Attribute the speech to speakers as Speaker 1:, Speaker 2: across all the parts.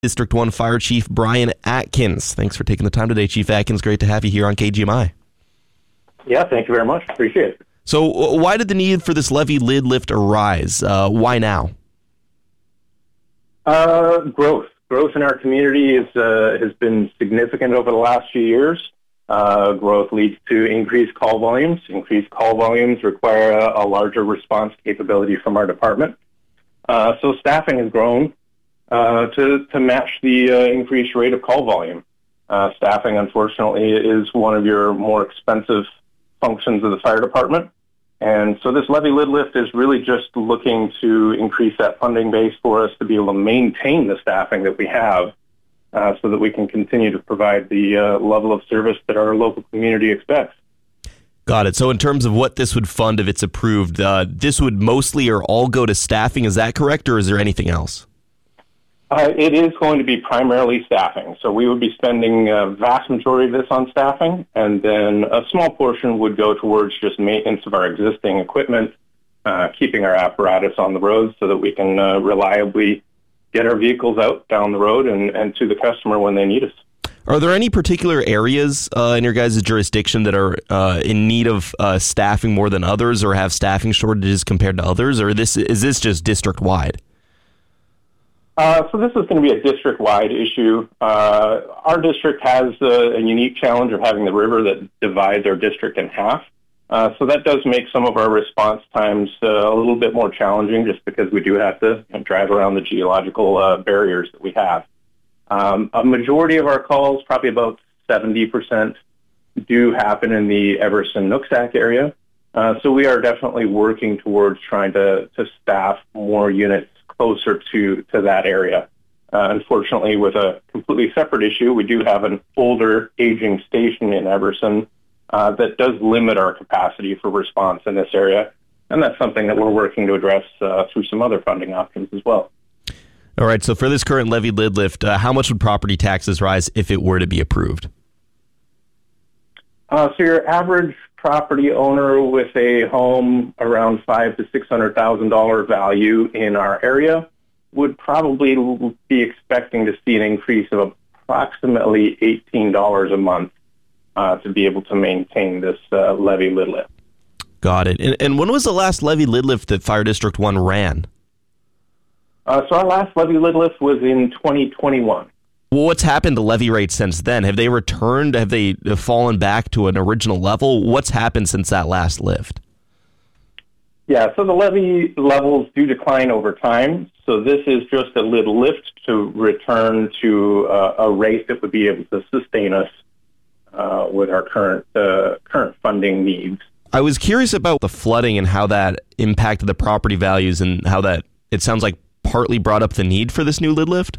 Speaker 1: District 1 Fire Chief Brian Atkins. Thanks for taking the time today, Chief Atkins. Great to have you here on KGMI.
Speaker 2: Yeah, thank you very much. Appreciate it.
Speaker 1: So why did the need for this levee lid lift arise? Why now?
Speaker 2: Growth. Growth in our community has been significant over the last few years. Growth leads to increased call volumes. Increased call volumes require a larger response capability from our department. So staffing has grown to match the increased rate of call volume. Staffing, unfortunately, is one of your more expensive functions of the fire department. And so this levee lid lift is really just looking to increase that funding base for us to be able to maintain the staffing that we have so that we can continue to provide the level of service that our local community expects.
Speaker 1: Got it. So in terms of what this would fund if it's approved, this would mostly or all go to staffing. Is that correct, or is there anything else?
Speaker 2: It is going to be primarily staffing. So we would be spending a vast majority of this on staffing, and then a small portion would go towards just maintenance of our existing equipment, keeping our apparatus on the road so that we can reliably get our vehicles out down the road and to the customer when they need us.
Speaker 1: Are there any particular areas in your guys' jurisdiction that are in need of staffing more than others, or have staffing shortages compared to others, or is this just district-wide?
Speaker 2: So this is going to be a district-wide issue. Our district has a unique challenge of having the river that divides our district in half. So that does make some of our response times a little bit more challenging, just because we do have to drive around the geological barriers that we have. A majority of our calls, probably about 70%, do happen in the Everson-Nooksack area. So we are definitely working towards trying to staff more units closer to that area. Unfortunately, with a completely separate issue, we do have an older, aging station in Everson that does limit our capacity for response in this area, and that's something that we're working to address through some other funding options as well.
Speaker 1: All right, so for this current levee lid lift, how much would property taxes rise if it were to be approved?
Speaker 2: So your average property owner with a home around $500,000 to $600,000 value in our area would probably be expecting to see an increase of approximately $18 a month to be able to maintain this levee lid lift.
Speaker 1: Got it. And when was the last levee lid lift that Fire District 1 ran?
Speaker 2: So our last levee lid lift was in 2021.
Speaker 1: Well, what's happened to levee rates since then? Have they returned? Have they fallen back to an original level? What's happened since that last lift?
Speaker 2: Yeah, so the levee levels do decline over time. So this is just a lid lift to return to a rate that would be able to sustain us with our current funding needs.
Speaker 1: I was curious about the flooding and how that impacted the property values, and how that, it sounds like, partly brought up the need for this new lid lift.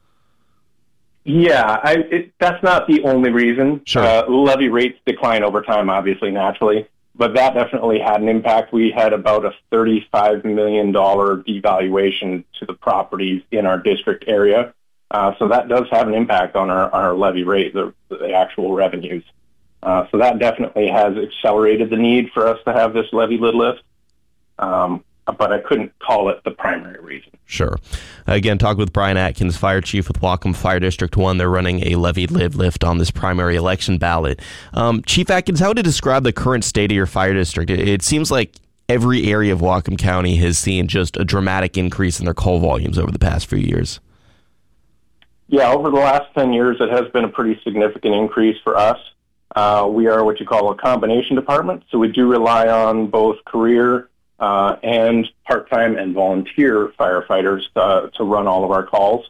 Speaker 2: Yeah, that's not the only reason.
Speaker 1: Sure.
Speaker 2: Levee rates decline over time, obviously, naturally, but that definitely had an impact. We had about a $35 million devaluation to the properties in our district area. So that does have an impact on our levee rate, the actual revenues. So that definitely has accelerated the need for us to have this levee lid lift. But I couldn't call it the primary reason.
Speaker 1: Sure. Again, talking with Brian Atkins, Fire Chief with Whatcom Fire District 1. They're running a levee lid lift on this primary election ballot. Chief Atkins, how would you describe the current state of your fire district? It seems like every area of Whatcom County has seen just a dramatic increase in their call volumes over the past few years.
Speaker 2: Yeah, over the last 10 years, it has been a pretty significant increase for us. We are what you call a combination department, so we do rely on both career and part-time and volunteer firefighters to run all of our calls.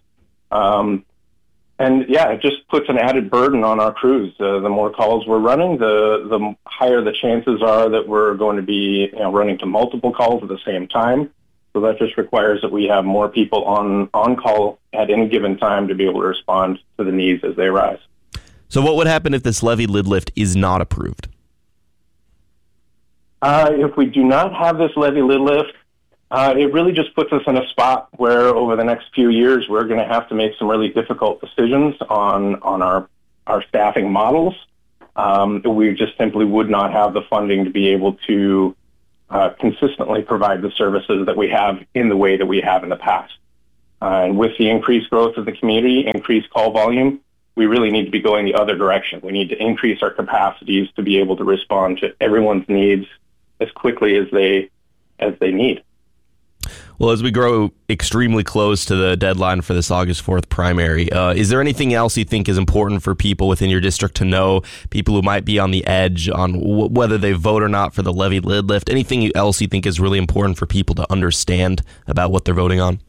Speaker 2: And yeah, it just puts an added burden on our crews. The more calls we're running, the higher the chances are that we're going to be running to multiple calls at the same time. So that just requires that we have more people on call at any given time to be able to respond to the needs as they arise.
Speaker 1: So what would happen if this levee lid lift is not approved?
Speaker 2: If we do not have this levee lid lift, it really just puts us in a spot where over the next few years we're going to have to make some really difficult decisions on our staffing models. We just simply would not have the funding to be able to consistently provide the services that we have in the way that we have in the past. And with the increased growth of the community, increased call volume, we really need to be going the other direction. We need to increase our capacities to be able to respond to everyone's needs as quickly as they need.
Speaker 1: Well, as we grow extremely close to the deadline for this August 4th primary, is there anything else you think is important for people within your district to know, people who might be on the edge on whether they vote or not for the levy lid lift? Anything else you think is really important for people to understand about what they're voting on?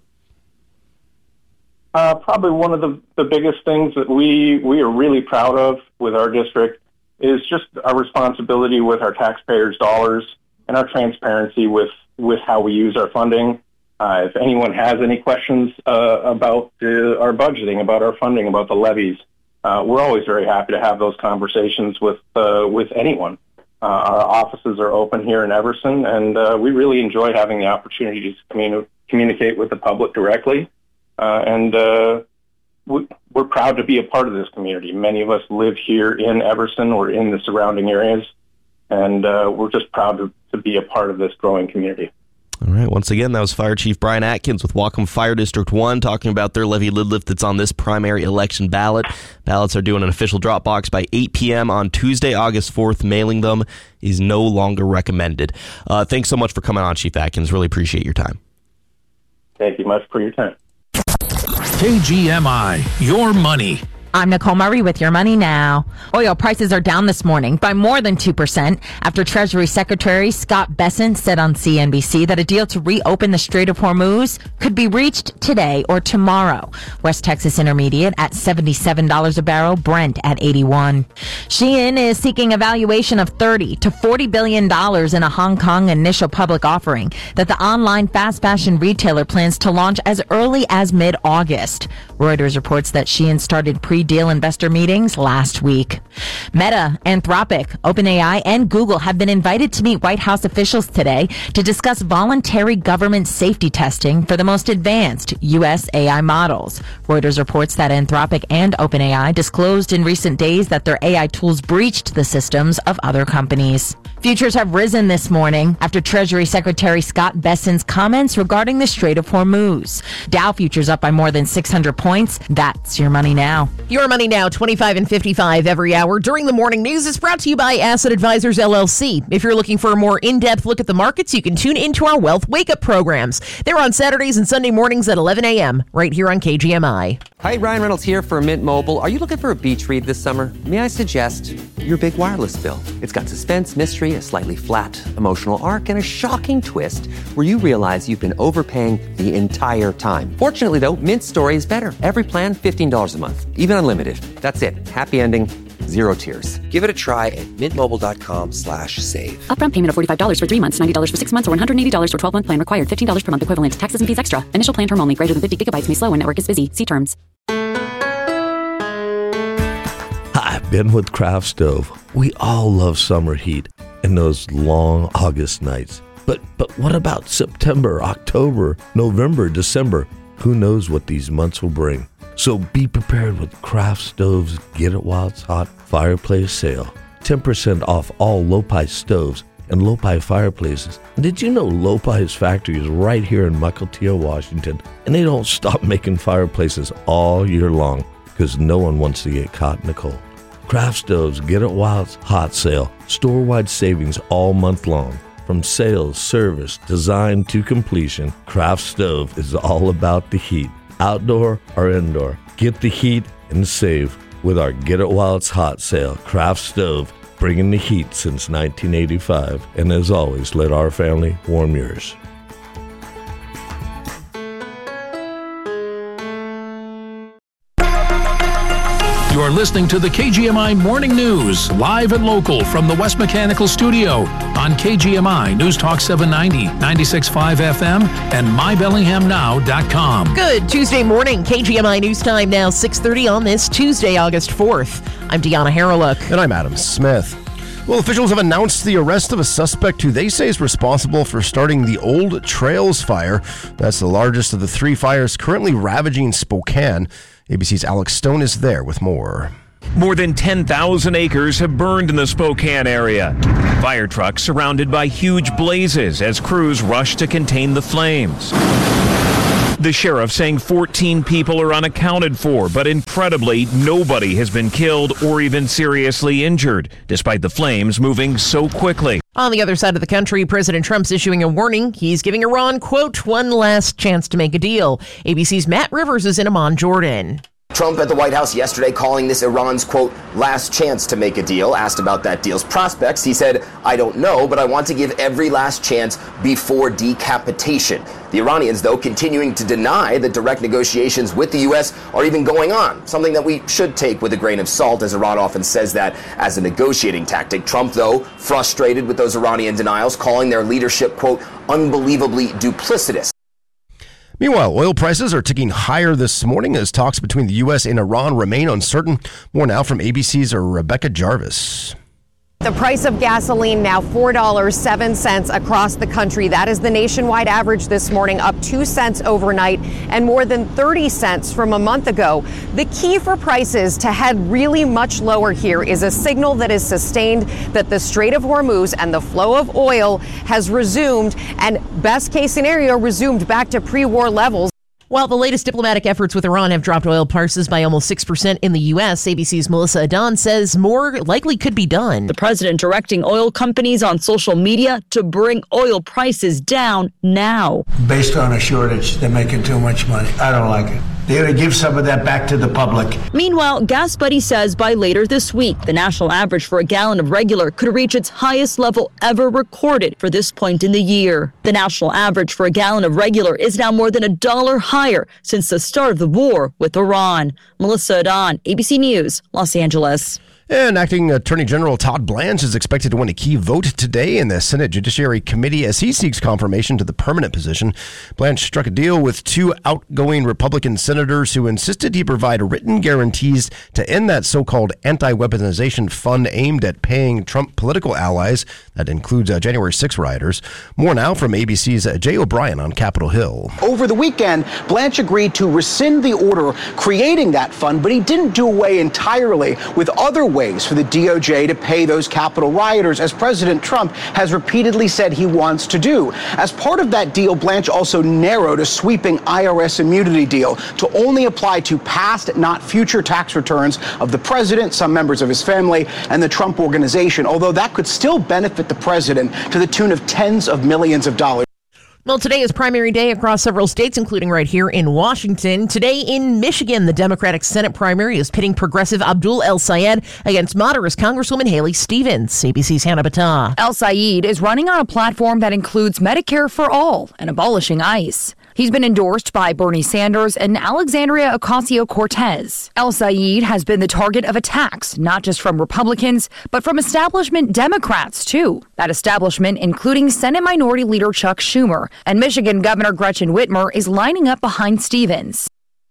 Speaker 2: Probably one of the biggest things that we are really proud of with our district is just our responsibility with our taxpayers' dollars and our transparency with how we use our funding. If anyone has any questions about our budgeting, about our funding, about the levies, we're always very happy to have those conversations with anyone. Our offices are open here in Everson, and we really enjoy having the opportunity to communicate with the public directly. We're proud to be a part of this community. Many of us live here in Everson or in the surrounding areas, and we're just proud to be a part of this growing community.
Speaker 1: All right. Once again, that was Fire Chief Brian Atkins with Whatcom Fire District 1 talking about their levy lid lift that's on this primary election ballot. Ballots are due in an official drop box by 8 p.m. on Tuesday, August 4th. Mailing them is no longer recommended. Thanks so much for coming on, Chief Atkins. Really appreciate your time.
Speaker 2: Thank you much for your time.
Speaker 3: KGMI, your money.
Speaker 4: I'm Nicole Murray with Your Money Now. Oil prices are down this morning by more than 2% after Treasury Secretary Scott Bessent said on CNBC that a deal to reopen the Strait of Hormuz could be reached today or tomorrow. West Texas Intermediate at $77 a barrel, Brent at $81. Shein is seeking a valuation of $30 to $40 billion in a Hong Kong initial public offering that the online fast fashion retailer plans to launch as early as mid-August. Reuters reports that Shein started pre-deal investor meetings last week. Meta, Anthropic, OpenAI, and Google have been invited to meet White House officials today to discuss voluntary government safety testing for the most advanced U.S. AI models. Reuters reports that Anthropic and OpenAI disclosed in recent days that their AI tools breached the systems of other companies. Futures have risen this morning after Treasury Secretary Scott Bessent's comments regarding the Strait of Hormuz. Dow futures up by more than 600 points. That's Your Money Now.
Speaker 5: Your Money Now, 25 and 55 every hour during the morning news is brought to you by Asset Advisors, LLC. If you're looking for a more in-depth look at the markets, you can tune into our Wealth Wake-Up programs. They're on Saturdays and Sunday mornings at 11 a.m. right here on KGMI.
Speaker 6: Hi, Ryan Reynolds here for Mint Mobile. Are you looking for a beach read this summer? May I suggest your big wireless bill? It's got suspense, mystery, a slightly flat emotional arc, and a shocking twist where you realize you've been overpaying the entire time. Fortunately, though, Mint's story is better. Every plan, $15 a month, even unlimited. That's it. Happy ending. Zero tears. Give it a try at mintmobile.com/save.
Speaker 7: Upfront payment of $45 for 3 months, $90 for 6 months, or $180 for 12-month plan required. $15 per month equivalent. Taxes and fees extra. Initial plan term only. Greater than 50 gigabytes may slow when network is busy. See terms.
Speaker 8: I've been with Craft Stove. We all love summer heat and those long August nights. But what about September, October, November, December? Who knows what these months will bring? So be prepared with Craft Stove's Get It While It's Hot fireplace sale. 10% off all Lopi stoves and Lopi fireplaces. And did you know Lopi's factory is right here in Mukilteo, Washington? And they don't stop making fireplaces all year long because no one wants to get caught in the cold. Craft Stove's Get It While It's Hot sale. Store-wide savings all month long. From sales, service, design to completion, Craft Stove is all about the heat. Outdoor or indoor, get the heat and save with our Get It While It's Hot sale. Craft Stove, bringing the heat since 1985. And as always, let our family warm yours.
Speaker 3: You're listening to the KGMI Morning News, live and local from the West Mechanical Studio on KGMI News Talk 790, 96.5 FM, and mybellinghamnow.com.
Speaker 5: Good Tuesday morning. KGMI News Time now 6:30 on this Tuesday, August 4th. I'm Deanna Harreluk.
Speaker 9: And I'm Adam Smith. Well, officials have announced the arrest of a suspect who they say is responsible for starting the Old Trails fire. That's the largest of the 3 fires currently ravaging Spokane. ABC's Alex Stone is there with more.
Speaker 10: More than 10,000 acres have burned in the Spokane area. Fire trucks surrounded by huge blazes as crews rush to contain the flames. The sheriff saying 14 people are unaccounted for, but incredibly, nobody has been killed or even seriously injured, despite the flames moving so quickly.
Speaker 5: On the other side of the country, President Trump's issuing a warning. He's giving Iran, quote, one last chance to make a deal. ABC's Matt Rivers is in Amman, Jordan.
Speaker 11: Trump at the White House yesterday calling this Iran's, quote, last chance to make a deal. Asked about that deal's prospects, he said, I don't know, but I want to give every last chance before decapitation. The Iranians, though, continuing to deny that direct negotiations with the U.S. are even going on, something that we should take with a grain of salt, as Iran often says that as a negotiating tactic. Trump, though, frustrated with those Iranian denials, calling their leadership, quote, unbelievably duplicitous.
Speaker 9: Meanwhile, oil prices are ticking higher this morning as talks between the U.S. and Iran remain uncertain. More now from ABC's Rebecca Jarvis.
Speaker 12: The price of gasoline now $4.07 across the country. That is the nationwide average this morning, up 2 cents overnight and more than 30 cents from a month ago. The key for prices to head really much lower here is a signal that is sustained that the Strait of Hormuz and the flow of oil has resumed, and best case scenario, resumed back to pre-war levels.
Speaker 5: While the latest diplomatic efforts with Iran have dropped oil prices by almost 6% in the U.S., ABC's Melissa Adan says more likely could be done.
Speaker 13: The president directing oil companies on social media to bring oil prices down now.
Speaker 14: Based on a shortage, they're making too much money. I don't like it. They ought to give some of that back to the public.
Speaker 13: Meanwhile, Gas Buddy says by later this week, the national average for a gallon of regular could reach its highest level ever recorded for this point in the year. The national average for a gallon of regular is now more than $1 higher since the start of the war with Iran. Melissa Adan, ABC News, Los Angeles.
Speaker 9: And Acting Attorney General Todd Blanche is expected to win a key vote today in the Senate Judiciary Committee as he seeks confirmation to the permanent position. Blanche struck a deal with two outgoing Republican senators who insisted he provide written guarantees to end that so-called anti-weaponization fund aimed at paying Trump political allies. That includes January 6 rioters. More now from ABC's Jay O'Brien on Capitol Hill.
Speaker 15: Over the weekend, Blanche agreed to rescind the order creating that fund, but he didn't do away entirely with other ways for the DOJ to pay those Capitol rioters, as President Trump has repeatedly said he wants to do. As part of that deal, Blanche also narrowed a sweeping IRS immunity deal to only apply to past, not future tax returns of the president, some members of his family, and the Trump Organization, although that could still benefit the president to the tune of tens of millions of dollars.
Speaker 5: Well, today is primary day across several states, including right here in Washington. Today in Michigan, the Democratic Senate primary is pitting progressive Abdul El-Sayed against moderate Congresswoman Haley Stevens. ABC's Hannah Battah.
Speaker 16: El-Sayed is running on a platform that includes Medicare for all and abolishing ICE. He's been endorsed by Bernie Sanders and Alexandria Ocasio-Cortez. El-Sayed has been the target of attacks, not just from Republicans, but from establishment Democrats, too. That establishment including Senate Minority Leader Chuck Schumer, and Michigan Governor Gretchen Whitmer is lining up behind Stevens.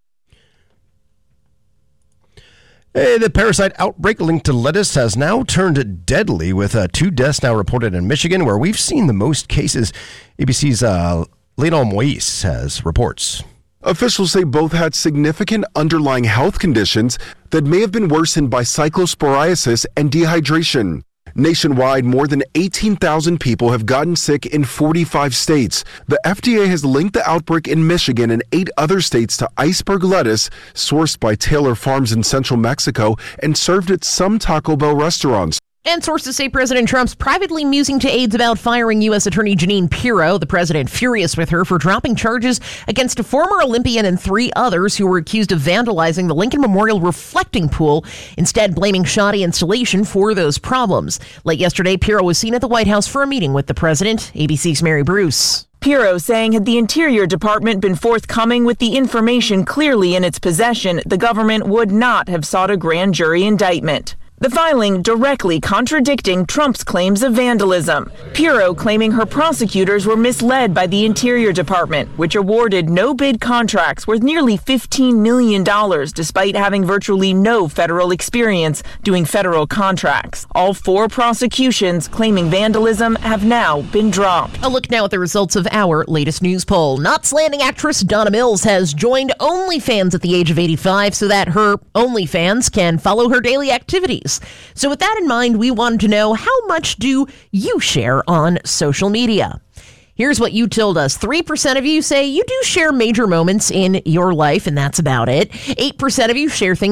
Speaker 9: The parasite outbreak linked to lettuce has now turned deadly, with 2 deaths now reported in Michigan, where we've seen the most cases. ABC's Leonel Moise has reports.
Speaker 17: Officials say both had significant underlying health conditions that may have been worsened by cyclosporiasis and dehydration. Nationwide, more than 18,000 people have gotten sick in 45 states. The FDA has linked the outbreak in Michigan and 8 other states to iceberg lettuce sourced by Taylor Farms in central Mexico and served at some Taco Bell restaurants.
Speaker 5: And sources say President Trump's privately musing to aides about firing U.S. Attorney Jeanine Pirro, the president furious with her for dropping charges against a former Olympian and 3 others who were accused of vandalizing the Lincoln Memorial reflecting pool, instead blaming shoddy installation for those problems. Late yesterday, Pirro was seen at the White House for a meeting with the president. ABC's Mary Bruce.
Speaker 18: Pirro saying had the Interior Department been forthcoming with the information clearly in its possession, the government would not have sought a grand jury indictment. The filing directly contradicting Trump's claims of vandalism. Pirro claiming her prosecutors were misled by the Interior Department, which awarded no-bid contracts worth nearly $15 million despite having virtually no federal experience doing federal contracts. All 4 prosecutions claiming vandalism have now been dropped.
Speaker 5: A look now at the results of our latest news poll. Knots Landing actress Donna Mills has joined OnlyFans at the age of 85 so that her OnlyFans can follow her daily activities. So with that in mind, we wanted to know, how much do you share on social media? Here's what you told us. 3% of you say you do share major moments in your life, and that's about it. 8% of you share things